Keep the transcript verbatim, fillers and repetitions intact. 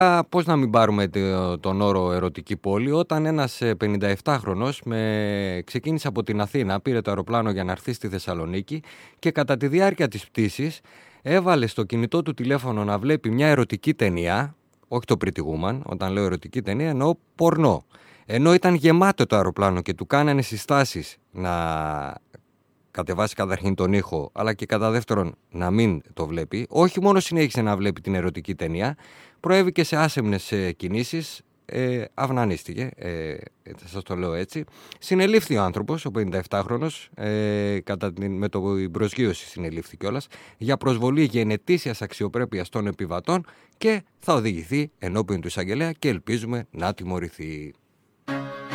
Πώς να μην πάρουμε τον όρο ερωτική πόλη, όταν ένας πενηνταεπτάχρονος με... ξεκίνησε από την Αθήνα, πήρε το αεροπλάνο για να έρθει στη Θεσσαλονίκη και κατά τη διάρκεια της πτήσης έβαλε στο κινητό του τηλέφωνο να βλέπει μια ερωτική ταινία, όχι το Pretty Woman, όταν λέω ερωτική ταινία εννοώ πορνό. Ενώ ήταν γεμάτο το αεροπλάνο και του κάνανε συστάσεις να κατεβάσει καταρχήν τον ήχο, αλλά και κατά δεύτερον να μην το βλέπει, όχι μόνο συνέχισε να βλέπει την ερωτική ταινία, προέβη και σε άσεμνες ε, κινήσεις, ε, αυνανίστηκε, ε, σας το λέω έτσι. Συνελήφθη ο άνθρωπος, ο πενηνταεπτάχρονος, ε, κατά την, με το προσγείωση συνελήφθη κιόλας, για προσβολή γενετήσιας αξιοπρέπειας των επιβατών και θα οδηγηθεί ενώπιον του εισαγγελέα και ελπίζουμε να τιμωρηθεί.